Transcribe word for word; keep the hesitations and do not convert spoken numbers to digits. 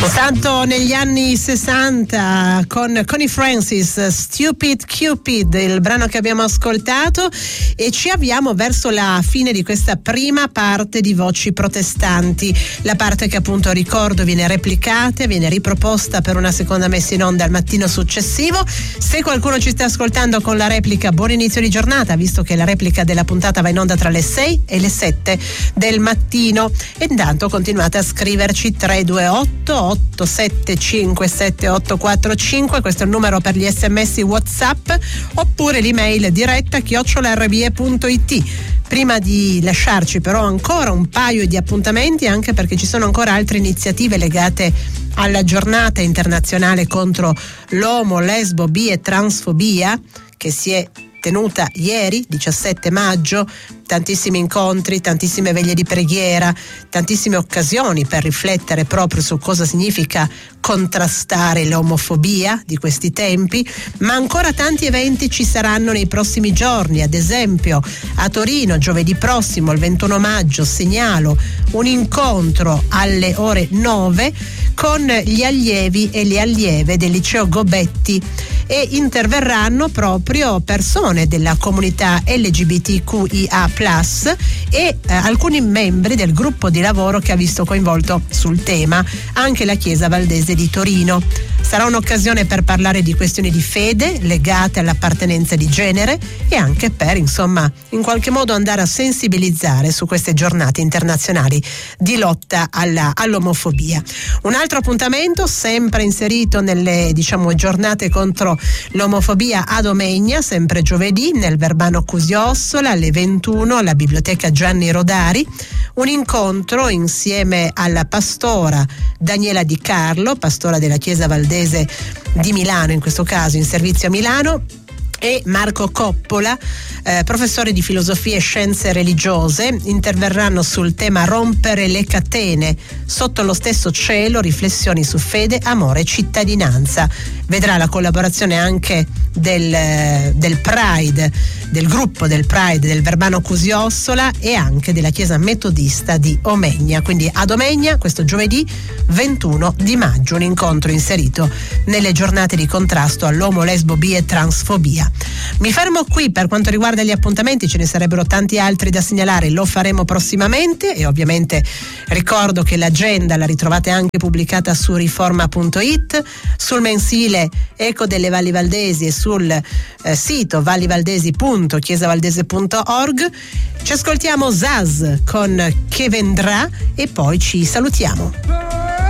Tanto negli anni sessanta con Connie Francis, Stupid Cupid, il brano che abbiamo ascoltato, e ci avviamo verso la fine di questa prima parte di Voci Protestanti, la parte che appunto, ricordo, viene replicata, viene riproposta per una seconda messa in onda al mattino successivo. Se qualcuno ci sta ascoltando con la replica, buon inizio di giornata, visto che la replica della puntata va in onda tra le sei e le sette del mattino. E intanto continuate a scriverci tre due otto otto sette cinque sette otto quattro cinque, questo è il numero per gli sms WhatsApp, oppure l'email diretta chiocciola erre bi e punto it. Prima di lasciarci però ancora un paio di appuntamenti, anche perché ci sono ancora altre iniziative legate alla giornata internazionale contro l'omo, lesbo, bi e transfobia, che si è tenuta ieri, diciassette maggio. Tantissimi incontri, tantissime veglie di preghiera, tantissime occasioni per riflettere proprio su cosa significa contrastare l'omofobia di questi tempi, ma ancora tanti eventi ci saranno nei prossimi giorni. Ad esempio a Torino giovedì prossimo, il ventuno maggio, segnalo un incontro alle ore nove con gli allievi e le allieve del liceo Gobetti, e interverranno proprio persone della comunità L G B T Q I A plus, e eh, alcuni membri del gruppo di lavoro che ha visto coinvolto sul tema anche la Chiesa Valdese di Torino. Sarà un'occasione per parlare di questioni di fede legate all'appartenenza di genere, e anche per, insomma, in qualche modo andare a sensibilizzare su queste giornate internazionali di lotta alla, all'omofobia. Un altro appuntamento sempre inserito nelle, diciamo, giornate contro l'omofobia a Domegna, sempre giovedì, nel Verbano Cusiossola alle ventuno alla Biblioteca Gianni Rodari, un incontro insieme alla pastora Daniela Di Carlo, pastora della Chiesa Valdese di Milano, in questo caso in servizio a Milano, e Marco Coppola, eh, professore di filosofia e scienze religiose. Interverranno sul tema rompere le catene sotto lo stesso cielo, riflessioni su fede, amore e cittadinanza. Vedrà la collaborazione anche del, del Pride, del gruppo del Pride del Verbano Cusiossola, e anche della Chiesa Metodista di Omegna. Quindi a Omegna questo giovedì ventuno di maggio, un incontro inserito nelle giornate di contrasto all'omo, lesbo, bi e transfobia. Mi fermo qui per quanto riguarda gli appuntamenti, ce ne sarebbero tanti altri da segnalare, lo faremo prossimamente, e ovviamente ricordo che l'agenda la ritrovate anche pubblicata su riforma punto it, sul mensile Eco delle Valli Valdesi e sul eh, sito vallivaldesi punto chiesavaldese punto org. Ci ascoltiamo Zaz con Che Vendrà e poi ci salutiamo.